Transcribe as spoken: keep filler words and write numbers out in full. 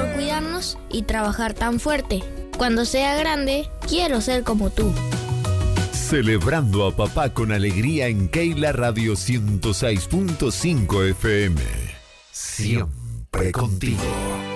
quiero cuidarnos y trabajar tan fuerte. Cuando sea grande, quiero ser como tú. Celebrando a papá con alegría en Keila Radio ciento seis punto cinco F M. Siempre contigo.